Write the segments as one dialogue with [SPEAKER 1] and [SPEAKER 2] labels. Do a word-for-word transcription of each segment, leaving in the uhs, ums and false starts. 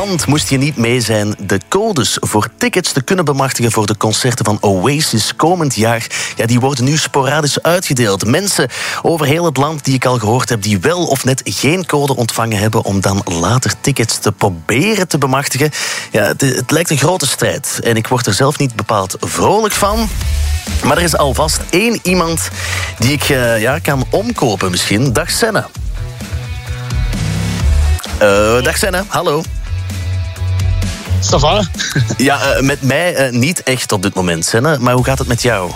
[SPEAKER 1] Want, moest je niet mee zijn, de codes voor tickets te kunnen bemachtigen voor de concerten van Oasis komend jaar, ja, die worden nu sporadisch uitgedeeld. Mensen over heel het land die ik al gehoord heb, die wel of net geen code ontvangen hebben om dan later tickets te proberen te bemachtigen. Ja, het, het lijkt een grote strijd en ik word er zelf niet bepaald vrolijk van. Maar er is alvast één iemand die ik uh, ja, kan omkopen misschien. Dag Senne. Uh, dag Senne, hallo.
[SPEAKER 2] Ça va?
[SPEAKER 1] Ja, uh, met mij uh, niet echt op dit moment, Senne. Maar hoe gaat het met jou?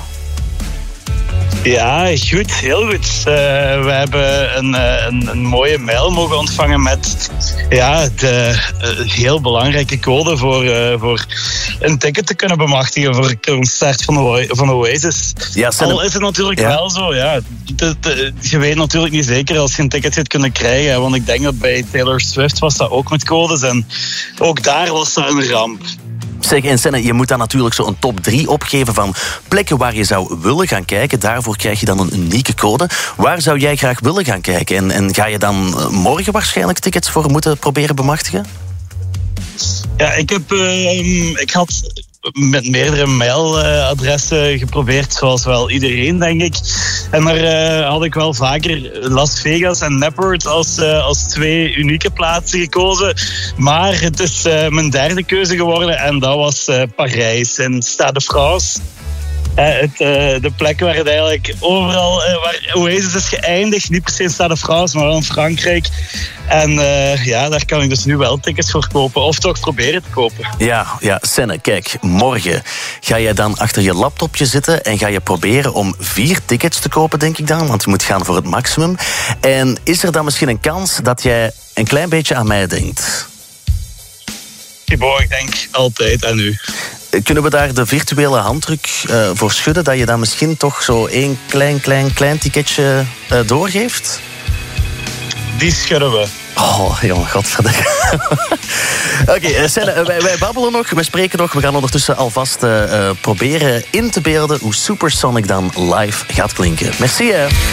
[SPEAKER 2] Ja, goed, heel goed. Uh, we hebben een, een, een mooie mail mogen ontvangen met ja, de uh, heel belangrijke code voor, uh, voor een ticket te kunnen bemachtigen voor een concert van, o- van Oasis.
[SPEAKER 1] Ja, Senne...
[SPEAKER 2] Al is het natuurlijk
[SPEAKER 1] ja.
[SPEAKER 2] wel zo, ja. De, de, je weet natuurlijk niet zeker als je een ticket gaat kunnen krijgen. Want ik denk dat bij Taylor Swift was dat ook met codes. En ook daar was dat een ramp.
[SPEAKER 1] Zeg, en Senne, je moet dan natuurlijk zo een top drie opgeven van plekken waar je zou willen gaan kijken. Daarvoor krijg je dan een unieke code. Waar zou jij graag willen gaan kijken? En, en ga je dan morgen waarschijnlijk tickets voor moeten proberen bemachtigen?
[SPEAKER 2] Ja, ik heb... Uh, ik had met meerdere mailadressen geprobeerd, zoals wel iedereen, denk ik. En daar uh, had ik wel vaker Las Vegas en Napworth als, uh, als twee unieke plaatsen gekozen. Maar het is uh, mijn derde keuze geworden en dat was uh, Parijs en Stade de France. Uh, het, uh, de plek waar het eigenlijk overal, uh, waar Oasis is geëindigd, niet per se in Stade de France, maar wel in Frankrijk. En uh, ja, daar kan ik dus nu wel tickets voor kopen, of toch proberen te kopen.
[SPEAKER 1] Ja, ja, Senne, kijk, morgen ga jij dan achter je laptopje zitten en ga je proberen om vier tickets te kopen, denk ik dan, want je moet gaan voor het maximum. En is er dan misschien een kans dat jij een klein beetje aan mij denkt?
[SPEAKER 2] Thibaut, ik denk altijd aan u.
[SPEAKER 1] Kunnen we daar de virtuele handdruk uh, voor schudden, dat je dan misschien toch zo één klein, klein, klein ticketje uh, doorgeeft?
[SPEAKER 2] Die schudden we.
[SPEAKER 1] Oh, jongen, godverdomme. Oké, okay, Senne, wij, wij babbelen nog, wij spreken nog. We gaan ondertussen alvast uh, uh, proberen in te beelden hoe Supersonic dan live gaat klinken. Merci, hè.